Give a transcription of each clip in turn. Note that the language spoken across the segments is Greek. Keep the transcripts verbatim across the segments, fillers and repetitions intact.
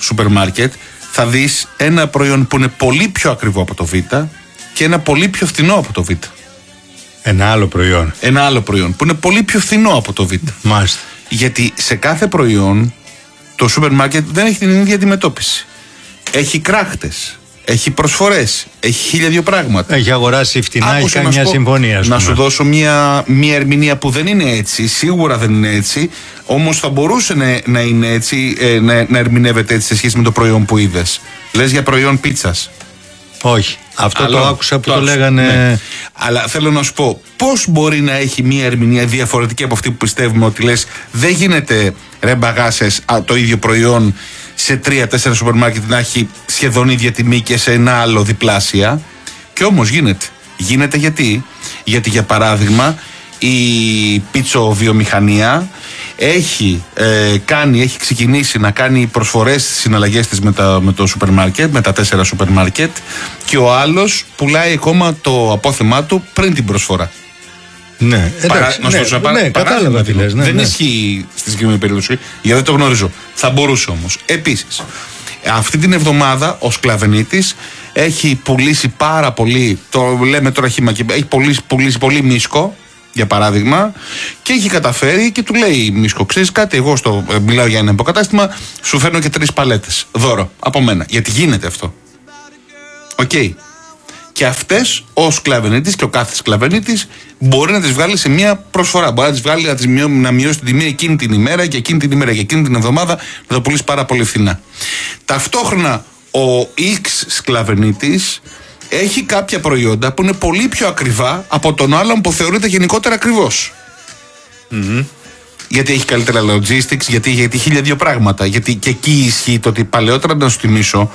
σούπερ μάρκετ, θα δεις ένα προϊόν που είναι πολύ πιο ακριβό από το Β και ένα πολύ πιο φθηνό από το Β. Ένα άλλο προϊόν. Ένα άλλο προϊόν που είναι πολύ πιο φθηνό από το Β. Μάλιστα. Γιατί σε κάθε προϊόν το σούπερ μάρκετ δεν έχει την ίδια αντιμετώπιση. Έχει κράχτες, έχει προσφορές, έχει χίλια δύο πράγματα. Έχει αγοράσει φτηνά, Άκουσα έχει κάνει να μια σου πω- συμφωνία. ας Να πούμε. σου δώσω μια, μια ερμηνεία που δεν είναι έτσι, σίγουρα δεν είναι έτσι, όμως θα μπορούσε να, να είναι έτσι, ε, να, να ερμηνεύεται έτσι σε σχέση με το προϊόν που είδες. Λες για προϊόν πίτσας. Όχι. Αυτό Άλλο, το άκουσα που το, άκουσα, λέγανε. ναι. Αλλά θέλω να σου πω, πώς μπορεί να έχει μια ερμηνεία διαφορετική από αυτή που πιστεύουμε, ότι λες δεν γίνεται ρε μπαγάσες α, το ίδιο προϊόν σε τρία-τέσσερα σούπερ μάρκετ να έχει σχεδόν ίδια τιμή και σε ένα άλλο διπλάσια. Και όμως γίνεται. Γίνεται γιατί, γιατί για παράδειγμα η πιτσοβιομηχανία έχει, ε, κάνει, έχει ξεκινήσει να κάνει προσφορές στις συναλλαγές της με, τα, με το σούπερ μάρκετ, με τα τέσσερα σούπερ μάρκετ, και ο άλλος πουλάει ακόμα το απόθεμά του πριν την προσφορά. Ναι, εντάξει, Παρά, να σου ναι, παρά, ναι, κατάλαβα τι λες, ναι, δεν ναι. ισχύει στη συγκεκριμένη περίπτωση, γιατί δεν το γνωρίζω. Θα μπορούσε όμως. Επίσης, αυτή την εβδομάδα ο Σκλαβενίτης έχει πουλήσει πάρα πολύ, το λέμε τώρα χύμα και έχει πουλήσει, πουλήσει πολύ μίσκο, για παράδειγμα, και έχει καταφέρει και του λέει Μίσκο, ξέρεις κάτι, εγώ στο, ε, μιλάω για ένα υποκατάστημα, σου φέρνω και τρεις παλέτες δώρο από μένα. Γιατί γίνεται αυτό. Οκ. Okay. Και αυτές ο Σκλαβενίτης και ο κάθε Σκλαβενίτης μπορεί να τις βγάλει σε μια προσφορά. Μπορεί να τις βγάλει να, τις μειώ, να μειώσει την τιμή εκείνη την ημέρα και εκείνη την ημέρα και εκείνη την εβδομάδα, να το πουλήσει πάρα πολύ φθηνά. Ταυτόχρονα ο X Σκλαβενίτης έχει κάποια προϊόντα που είναι πολύ πιο ακριβά από τον άλλον που θεωρείται γενικότερα ακριβώς. Mm-hmm. Γιατί έχει καλύτερα logistics, γιατί, γιατί χίλια δύο πράγματα. Γιατί και εκεί ισχύει το ότι παλαιότερα, να σου θυμίσω,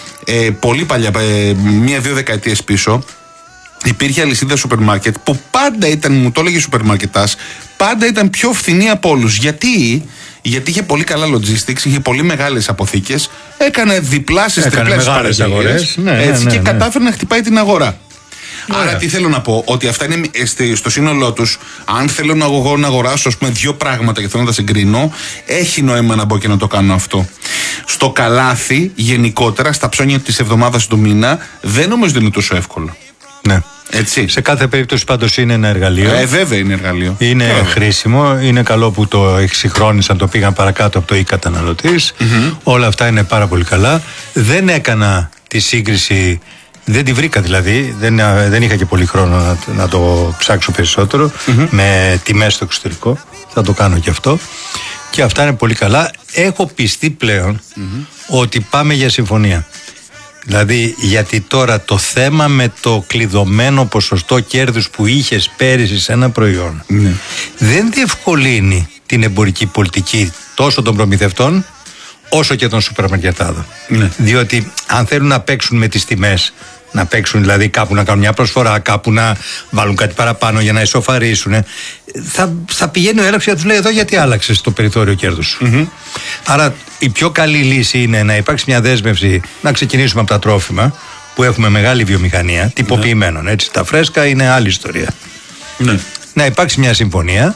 ε, πολύ παλιά, ε, μία-δύο δεκαετίες πίσω, υπήρχε αλυσίδα σούπερ μάρκετ που πάντα ήταν, μου το έλεγε σούπερ μάρκετας, πάντα ήταν πιο φθηνή από όλους. Γιατί? Γιατί είχε πολύ καλά logistics, είχε πολύ μεγάλες αποθήκες, έκανε διπλάσεις, τριπλάσεις παραγωγές, ναι, ναι, έτσι, ναι, και ναι. κατάφερε να χτυπάει την αγορά. Ωραία. Άρα τι θέλω να πω, ότι αυτά είναι στο σύνολό τους. Αν θέλω να, εγώ, να αγοράσω, ας πούμε, δύο πράγματα και θέλω να τα συγκρίνω, έχει νόημα να μπω και να το κάνω αυτό. Στο καλάθι, γενικότερα, στα ψώνια της εβδομάδας του μήνα, δεν νομίζω ότι είναι τόσο εύκολο. Ναι. Έτσι. Σε κάθε περίπτωση πάντως είναι ένα εργαλείο. Ε, βέβαια είναι εργαλείο. Είναι βέβαια. χρήσιμο, είναι καλό που το εξυγχρόνισαν, το πήγαν παρακάτω από το e-καταναλωτής. Mm-hmm. Όλα αυτά είναι πάρα πολύ καλά. Δεν έκανα τη σύγκριση, δεν τη βρήκα δηλαδή, δεν, δεν είχα και πολύ χρόνο να, να το ψάξω περισσότερο, mm-hmm. με τιμές στο εξωτερικό. Θα το κάνω και αυτό. Και αυτά είναι πολύ καλά. Έχω πιστεί πλέον mm-hmm. ότι πάμε για συμφωνία. Δηλαδή, γιατί τώρα το θέμα με το κλειδωμένο ποσοστό κέρδους που είχες πέρυσι σε ένα προϊόν ναι. δεν διευκολύνει την εμπορική πολιτική τόσο των προμηθευτών όσο και των σούπερ μαρκετάδων. Ναι. Διότι αν θέλουν να παίξουν με τις τιμές, να παίξουν δηλαδή κάπου να κάνουν μια προσφορά, κάπου να βάλουν κάτι παραπάνω για να ισοφαρίσουν, θα, θα πηγαίνει ο έλεγχος και θα τους λέει εδώ γιατί άλλαξες το περιθώριο κέρδους. Mm-hmm. Άρα η πιο καλή λύση είναι να υπάρξει μια δέσμευση, να ξεκινήσουμε από τα τρόφιμα που έχουμε μεγάλη βιομηχανία τυποποιημένων. Ναι. Έτσι, τα φρέσκα είναι άλλη ιστορία. Ναι. Να υπάρξει μια συμφωνία,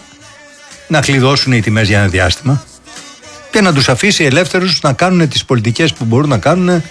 να κλειδώσουν οι τιμές για ένα διάστημα και να τους αφήσει ελεύθερους να κάνουν τις πολιτικές που μπορούν να κάνουν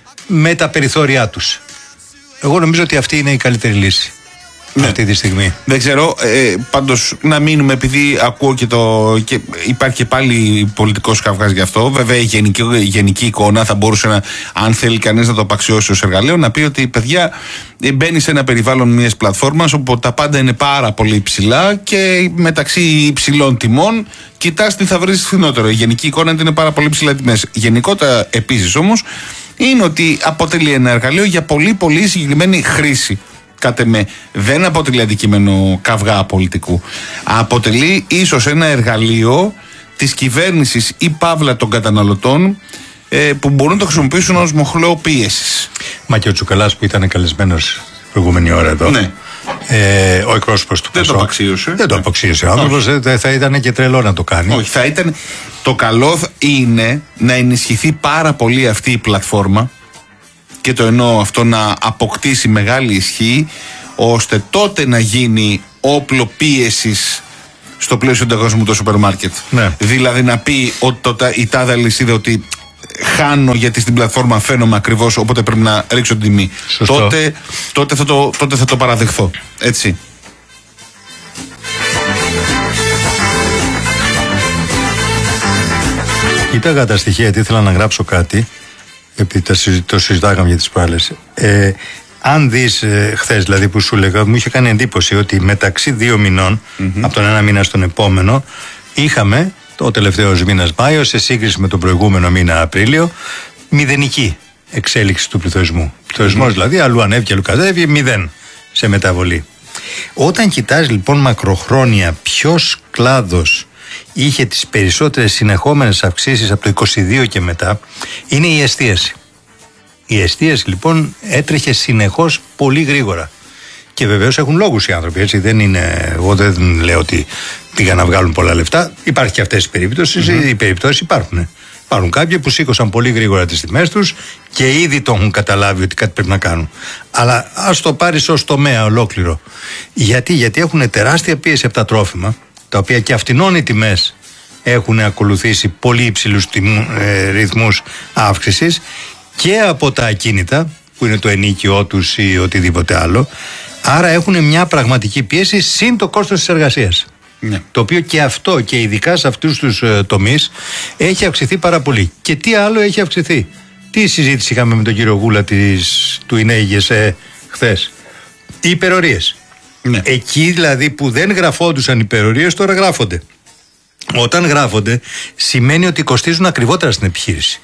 με τα περιθώριά τους. Εγώ νομίζω ότι αυτή είναι η καλύτερη λύση. Ναι. Αυτή τη στιγμή. Δεν ξέρω, ε, πάντως να μείνουμε, επειδή ακούω και το. Και υπάρχει και πάλι πολιτικός καυγάς γι' αυτό. Βέβαια, η γενική, η γενική εικόνα θα μπορούσε να, αν θέλει κανείς να το απαξιώσει ως εργαλείο, να πει ότι παιδιά, μπαίνει σε ένα περιβάλλον μιας πλατφόρμας όπου τα πάντα είναι πάρα πολύ υψηλά και μεταξύ υψηλών τιμών κοιτάς τι θα βρεις φθηνότερο. Η γενική εικόνα είναι ότι είναι πάρα πολύ υψηλά τιμές. Γενικότερα, επίσης όμως, είναι ότι αποτελεί ένα εργαλείο για πολύ πολύ συγκεκριμένη χρήση. Κάτε με, δεν αποτελεί αντικείμενο καυγά πολιτικού. Αποτελεί ίσως ένα εργαλείο της κυβέρνησης ή παύλα των καταναλωτών, ε, που μπορούν να το χρησιμοποιήσουν ως μοχλό πίεσης. Μα και ο Τσουκαλάς που ήταν καλεσμένος προηγούμενη ώρα εδώ. Ναι. Ε, ο εκπρόσωπος του δεν Πασόκ. Το απαξίωσε. Δεν το απαξίωσε. Ο άνθρωπος θα, θα ήταν και τρελό να το κάνει. Όχι, θα ήταν. Το καλό είναι να ενισχυθεί πάρα πολύ αυτή η πλατφόρμα, και το εννοώ αυτό, να αποκτήσει μεγάλη ισχύ, ώστε τότε να γίνει όπλο πίεσης στο πλαίσιο του ανταγωνισμού του σούπερ μάρκετ. Ναι. Δηλαδή να πει ότι το, η τάδε αλυσίδα ότι χάνω γιατί στην πλατφόρμα φαίνομαι ακριβώς, οπότε πρέπει να ρίξω την τιμή. Τότε, τότε, θα το, τότε θα το παραδεχθώ. Έτσι. Κοίταγα τα στοιχεία γιατί ήθελα να γράψω κάτι, επειδή το συζητάγαμε για τις προάλλες. Ε, αν δεις ε, χθες, δηλαδή που σου λέγα, μου είχε κάνει εντύπωση ότι μεταξύ δύο μηνών, mm-hmm. από τον ένα μήνα στον επόμενο, είχαμε το τελευταίο μήνας Μάιο, σε σύγκριση με τον προηγούμενο μήνα Απρίλιο, μηδενική εξέλιξη του πληθωρισμού. Ο πληθωρισμός mm-hmm. δηλαδή, αλλού ανέβηκε, αλλού κατέβηκε, μηδέν σε μεταβολή. Όταν κοιτάς λοιπόν μακροχρόνια ποιος κλάδος είχε τις περισσότερες συνεχόμενες αυξήσεις από το είκοσι δύο και μετά, είναι η εστίαση. Η εστίαση λοιπόν έτρεχε συνεχώς πολύ γρήγορα. Και βεβαίως έχουν λόγους οι άνθρωποι, έτσι. Δεν είναι, εγώ δεν λέω ότι πήγαν να βγάλουν πολλά λεφτά. Υπάρχει και αυτές οι περιπτώσεις, mm-hmm. οι περιπτώσεις υπάρχουν. Υπάρχουν κάποιοι που σήκωσαν πολύ γρήγορα τις τιμές τους και ήδη το έχουν καταλάβει ότι κάτι πρέπει να κάνουν. Αλλά ας το πάρεις ως τομέα ολόκληρο. Γιατί, Γιατί έχουν τεράστια πίεση από τα τρόφιμα, τα οποία και αυτινών οι τιμές έχουν ακολουθήσει πολύ υψηλούς τιμού, ε, ρυθμούς αύξησης, και από τα ακίνητα που είναι το ενοίκιό τους ή οτιδήποτε άλλο. Άρα έχουν μια πραγματική πίεση συν το κόστος της εργασίας. Ναι. Το οποίο και αυτό, και ειδικά σε αυτούς τους ε, τομείς, έχει αυξηθεί πάρα πολύ. Και τι άλλο έχει αυξηθεί? Τι συζήτηση είχαμε με τον κύριο Γούλα της, του ΙΝΕΙΓΕΣ ε, χθες? Οι υπερορίες. Ναι. Εκεί δηλαδή που δεν γραφόντουσαν υπερορίες, τώρα γράφονται. Όταν γράφονται, σημαίνει ότι κοστίζουν ακριβότερα στην επιχείρηση.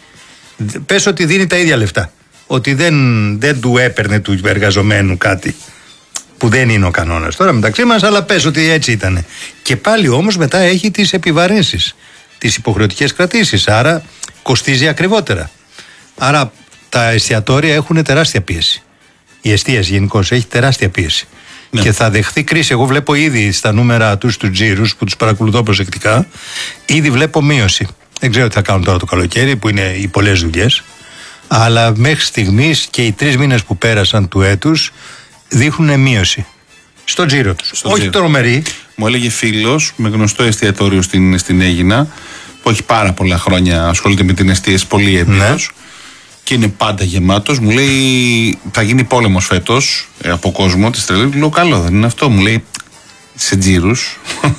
Πες ότι δίνει τα ίδια λεφτά. Ότι δεν, δεν του έπαιρνε του εργαζομένου κάτι, που δεν είναι ο κανόνας τώρα μεταξύ μας, αλλά πες ότι έτσι ήταν. Και πάλι όμως μετά έχει τις επιβαρύνσεις, τις υποχρεωτικές κρατήσεις, άρα κοστίζει ακριβότερα. Άρα τα εστιατόρια έχουν τεράστια πίεση. Η εστίαση γενικώς έχει τεράστια πίεση. Ναι. Και θα δεχθεί κρίση. Εγώ βλέπω ήδη στα νούμερα τους του τζίρους, που τους παρακολουθώ προσεκτικά, ήδη βλέπω μείωση. Δεν ξέρω τι θα κάνουν τώρα το καλοκαίρι, που είναι οι πολλές δουλειές, αλλά μέχρι στιγμής και οι τρεις μήνες που πέρασαν του έτους δείχνουν μείωση στο τζίρο τους. Στο Όχι τρομερή. Μου έλεγε φίλος με γνωστό εστιατόριο στην, στην Αίγινα, που έχει πάρα πολλά χρόνια, ασχολείται με την εστίαση, πολύ έμπειρος, ναι. Και είναι πάντα γεμάτος. Μου λέει θα γίνει πόλεμος φέτος ε, από κόσμο της τρελής. Λέω καλό δεν είναι αυτό? Μου λέει σε τζίρους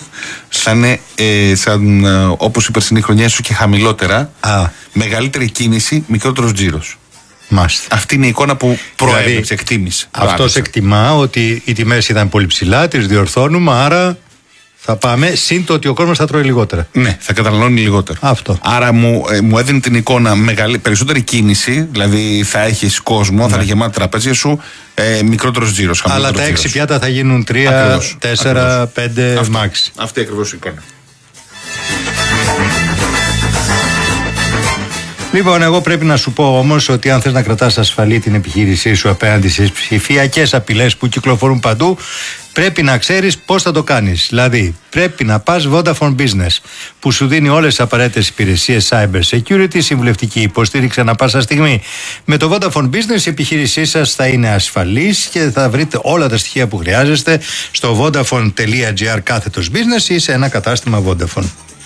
θα είναι ε, σαν ε, όπως η περσινή χρονιά, ίσως και χαμηλότερα. Α. Μεγαλύτερη κίνηση, μικρότερος τζίρος. Μάλιστα. Αυτή είναι η εικόνα που προέβλεψε, δηλαδή, εκτίμησε. Αυτός εκτιμά ότι οι τιμές ήταν πολύ ψηλά, τις διορθώνουμε, άρα θα πάμε, συν το ότι ο κόσμος θα τρώει λιγότερα. Ναι, θα καταναλώνει λιγότερο. Αυτό. Άρα μου, ε, μου έδινε την εικόνα μεγαλή, περισσότερη κίνηση, δηλαδή θα έχεις κόσμο, ναι. Θα είναι γεμάτα τραπέζια σου, ε, μικρότερος τζίρος. Αλλά τα έξι πιάτα θα γίνουν τρία, τέσσερα, πέντε μάξι. Αυτή ακριβώς η εικόνα. Λοιπόν, εγώ πρέπει να σου πω όμως ότι αν θες να κρατάς ασφαλή την επιχείρησή σου απέναντι στις ψηφιακές απειλές που κυκλοφορούν παντού, πρέπει να ξέρεις πώς θα το κάνεις. Δηλαδή, πρέπει να πας Vodafone Business, που σου δίνει όλες τις απαραίτητες υπηρεσίες cyber security, συμβουλευτική υποστήριξη ανά πάσα στιγμή. Με το Vodafone Business η επιχείρησή σας θα είναι ασφαλής και θα βρείτε όλα τα στοιχεία που χρειάζεστε στο vodafone.gr κάθετος business ή σε ένα κατάστημα Vodafone.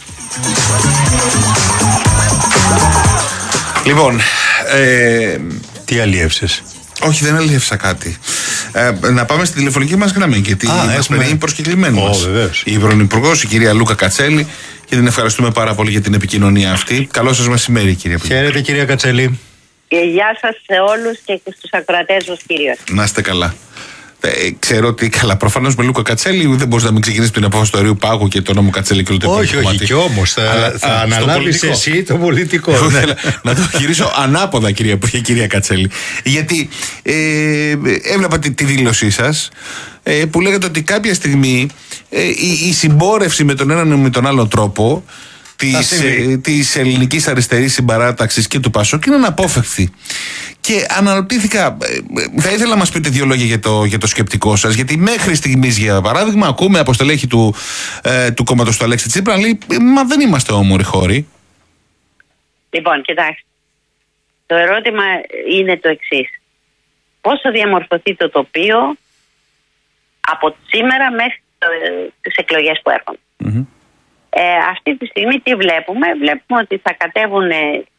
Λοιπόν, ε, τι αλλιεύσες? Όχι, δεν αλλιεύσα κάτι. Ε, να πάμε στην τηλεφωνική μας γραμμή, γιατί μας περιμένει προσκεκλημένη μας. Η Πρωθυπουργός, η κυρία Λούκα Κατσέλη, και την ευχαριστούμε πάρα πολύ για την επικοινωνία αυτή. Καλό σας μεσημέρι, κυρία Πρωθυπουργέ. Χαίρετε, κυρία Κατσέλη. Και γεια σας σε όλους και στους ακροατές μας κυρίως. Να είστε καλά. Ε, ξέρω ότι καλά, προφανώς με Λούκα Κατσέλη δεν μπορεί να μην ξεκινήσει την απόφαση του αερίου πάγου και το νόμο Κατσέλη και όλο το υπόλοιπο. Όχι, όχι, και όμως θα, Αλλά, θα αναλάβεις εσύ το πολιτικό. Εγώ ναι. Θέλω να το χειρίσω ανάποδα, κυρία, κυρία Κατσέλη. Γιατί ε, έβλεπα τη, τη δήλωσή σας ε, που λέγατε ότι κάποια στιγμή ε, η, η συμπόρευση με τον έναν ή με τον άλλο τρόπο της, ε, της ελληνικής αριστερής συμπαράταξης και του Πασόκ είναι αναπόφευκτη. Και αναρωτήθηκα, θα ήθελα να μας πείτε δύο λόγια για το, για το σκεπτικό σας, γιατί μέχρι στιγμής, για παράδειγμα, ακούμε από στελέχη του, ε, του κόμματος του Αλέξη Τσίπρα, λέει, μα δεν είμαστε όμοροι χώροι. Λοιπόν, κοιτάξτε, το ερώτημα είναι το εξής. Πώς θα διαμορφωθεί το τοπίο από σήμερα μέχρι το, τις εκλογές που έρχονται. Mm-hmm. Ε, αυτή τη στιγμή τι βλέπουμε? Βλέπουμε ότι θα κατέβουν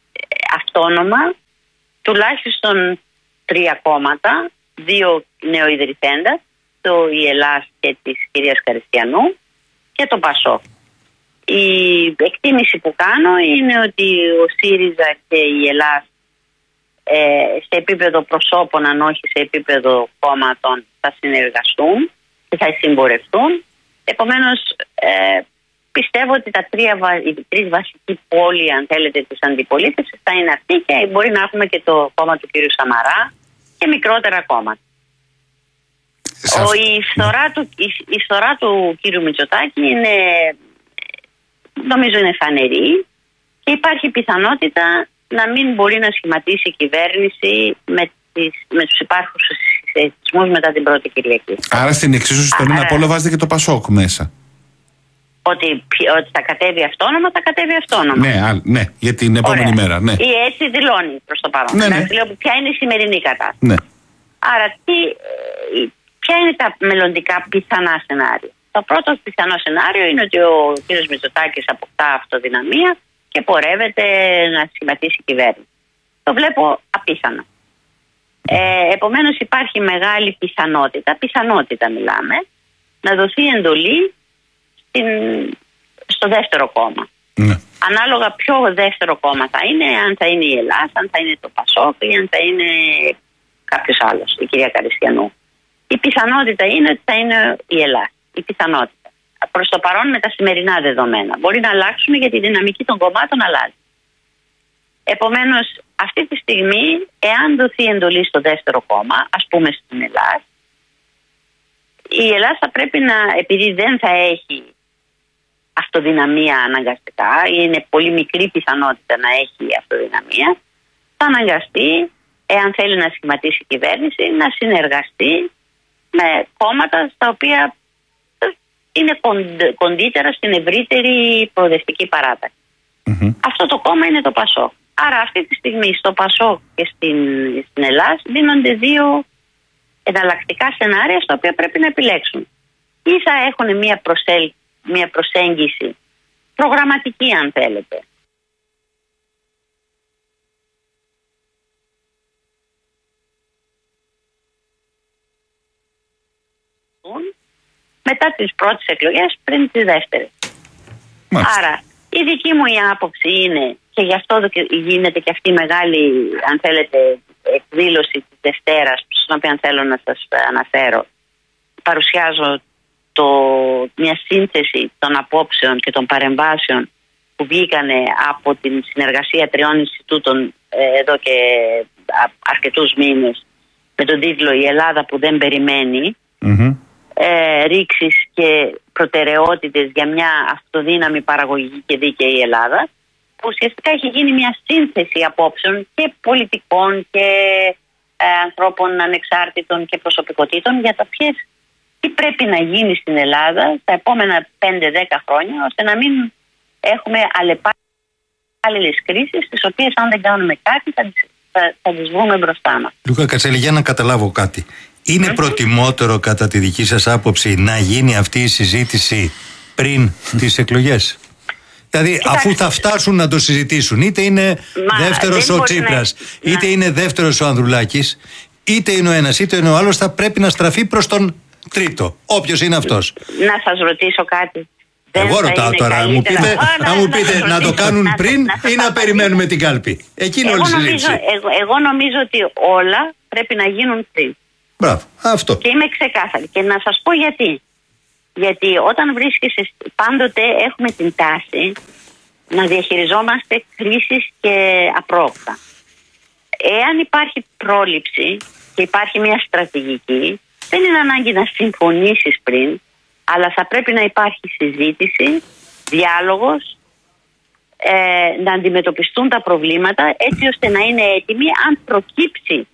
αυτόνομα τουλάχιστον τρία κόμματα, δύο νεοειδρυθέντα, το η Ελλάς και της κυρίας Καριστιανού και το Πασόκ. Η εκτίμηση που κάνω είναι ότι ο ΣΥΡΙΖΑ και η Ελλάς ε, σε επίπεδο προσώπων, αν όχι σε επίπεδο κόμματων, θα συνεργαστούν και θα συμπορευτούν. Επομένως, ε, πιστεύω ότι τα τρία, οι τρεις βασικοί πόλοι, αν θέλετε, της αντιπολίτευσης θα είναι αυτοί και μπορεί να έχουμε και το κόμμα του κ. Σαμαρά και μικρότερα κόμματα. Ο, η, φθορά του, η, η φθορά του κ. Μητσοτάκη είναι, νομίζω είναι φανερή και υπάρχει πιθανότητα να μην μπορεί να σχηματίσει η κυβέρνηση με, τις, με τους υπάρχουσους συσχετισμούς μετά την πρώτη Κυριακή. Άρα στην εξίσωση στον ένα πόλο βάζετε και το Πασόκ μέσα. Ότι, ότι θα κατέβει αυτόνομα, θα κατέβει αυτόνομα. Ναι, α, ναι, για την επόμενη Ωραία. μέρα. Ναι. Ή έτσι δηλώνει προς το παρόν. Ναι, ναι. Λέω ποια είναι η σημερινή κατάσταση. Ναι. Άρα, τι, ποια είναι τα μελλοντικά πιθανά σενάρια. Το πρώτο πιθανό σενάριο είναι ότι ο κ. Μητσοτάκης αποκτά αυτοδυναμία και πορεύεται να σχηματίσει κυβέρνηση. Το βλέπω απίθανο. Ε, επομένως υπάρχει μεγάλη πιθανότητα, πιθανότητα μιλάμε, να δοθεί εντολή στην, στο δεύτερο κόμμα. Ναι. Ανάλογα ποιο δεύτερο κόμμα θα είναι, αν θα είναι η Ελλάς, αν θα είναι το Πασόκ ή αν θα είναι κάποιος άλλος, η κυρία Καριστιανού. Η πιθανότητα είναι ότι θα είναι η Ελλάς. Η πιθανότητα. Προς το παρόν με τα σημερινά δεδομένα. Μπορεί να αλλάξουν γιατί η δυναμική των κομμάτων αλλάζει. Επομένως, αυτή τη στιγμή, εάν δοθεί εντολή στο δεύτερο κόμμα, ας πούμε στην Ελλάδα, η Ελλάδα θα πρέπει να, επειδή δεν θα έχει αυτοδυναμία αναγκαστικά, είναι πολύ μικρή πιθανότητα να έχει αυτοδυναμία, θα αναγκαστεί, εάν θέλει να σχηματίσει κυβέρνηση, να συνεργαστεί με κόμματα στα οποία είναι κοντύτερα στην ευρύτερη προοδευτική παράταξη. Mm-hmm. Αυτό το κόμμα είναι το Πασόκ. Άρα αυτή τη στιγμή στο Πασόκ και στην, στην Ελλάδα δίνονται δύο εναλλακτικά σενάρια στα οποία πρέπει να επιλέξουν. Ή θα έχουν μια, προσέλ, μια προσέγγιση προγραμματική, αν θέλετε, μετά τις πρώτες εκλογές πριν τις δεύτερες. Μάλιστα. Άρα η δική μου η άποψη είναι, και γι' αυτό γίνεται και αυτή η μεγάλη, αν θέλετε, εκδήλωση της Δευτέρας, στην οποία θέλω να σας αναφέρω, παρουσιάζω το, μια σύνθεση των απόψεων και των παρεμβάσεων που βγήκανε από την συνεργασία τριών Ινστιτούτων ε, εδώ και αρκετούς μήνες με τον τίτλο «Η Ελλάδα που δεν περιμένει». Mm-hmm. Ε, ρήξεις και προτεραιότητες για μια αυτοδύναμη, παραγωγική και δίκαιη Ελλάδα, που ουσιαστικά έχει γίνει μια σύνθεση απόψεων και πολιτικών και ε, ανθρώπων ανεξάρτητων και προσωπικότητων για τα ποιες, τι πρέπει να γίνει στην Ελλάδα τα επόμενα πέντε δέκα χρόνια, ώστε να μην έχουμε αλλεπάλληλες κρίσεις, τις οποίες αν δεν κάνουμε κάτι θα, θα, θα τις βγούμε μπροστά μας. Λούκα Κατσέλη, για να καταλάβω κάτι. Είναι mm-hmm. προτιμότερο κατά τη δική σας άποψη να γίνει αυτή η συζήτηση πριν τις εκλογές? Δηλαδή Κοιτάξτε. αφού θα φτάσουν να το συζητήσουν, είτε είναι Μα, δεύτερος ο Τσίπρας, να... είτε να... είναι δεύτερος ο Ανδρουλάκης, είτε είναι ο ένας είτε είναι ο άλλος, θα πρέπει να στραφεί προς τον τρίτο, όποιος είναι αυτός. Να σας ρωτήσω κάτι. Εγώ ρωτάω τώρα, αν μου πείτε, να, μου πείτε να, να το κάνουν να, πριν να, ή να, να περιμένουμε την κάλπη. Εκείνη όλη η συζήτηση. Εγώ, εγώ νομίζω ότι όλα πρέπει να γίνουν πριν. Μπράβο, αυτό. Και είμαι ξεκάθαρη. Και να σας πω γιατί. Γιατί όταν βρίσκεσαι, πάντοτε έχουμε την τάση να διαχειριζόμαστε κρίσεις και απρόοπτα. Εάν υπάρχει πρόληψη και υπάρχει μια στρατηγική, δεν είναι ανάγκη να συμφωνήσεις πριν, αλλά θα πρέπει να υπάρχει συζήτηση, διάλογος, ε, να αντιμετωπιστούν τα προβλήματα έτσι ώστε να είναι έτοιμοι αν προκύψει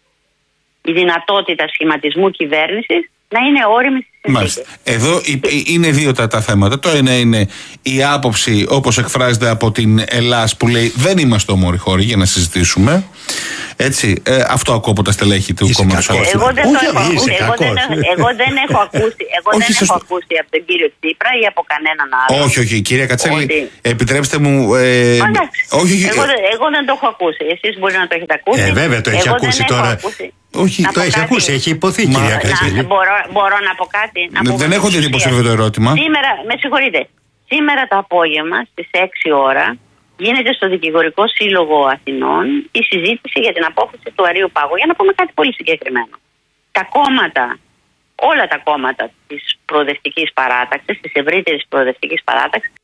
η δυνατότητα σχηματισμού κυβέρνησης να είναι όριμη στη συζήτηση. Εδώ είναι δύο τα, τα θέματα. Το ένα είναι η άποψη όπως εκφράζεται από την Ελλάδα που λέει δεν είμαστε όμορφοι χώροι για να συζητήσουμε. Έτσι, ε, αυτό ακούω από τα στελέχη του κόμματος. Εγώ δεν το έχω ακούσει. Εγώ δεν, εγώ δεν έχω ακούσει, εγώ δεν έχω ακούσει από τον κύριο Τσίπρα ή από κανέναν άλλο. Όχι, όχι, κυρία Κατσέλη, ότι... επιτρέψτε μου. Ε, όχι, όχι, εγώ, εγώ δεν το έχω ακούσει. Εσείς μπορεί να το έχετε ακούσει. Ε, βέβαια το έχει εγώ ακούσει δεν τώρα. Έχω ακούσει. Όχι, το έχει ακούσει, έχει υποθεί, Μα, κυρία Κατσέλη. Μπορώ, μπορώ να πω κάτι. Να ναι, πω δεν έχω διατυπώσει αυτό το ερώτημα. Σήμερα, με συγχωρείτε. Σήμερα το απόγευμα στις έξι ώρα γίνεται στο Δικηγορικό Σύλλογο Αθηνών η συζήτηση για την απόφαση του Αρείου Πάγου. Για να πούμε κάτι πολύ συγκεκριμένο. Τα κόμματα, όλα τα κόμματα της προοδευτικής παράταξης, της ευρύτερης προοδευτικής παράταξης,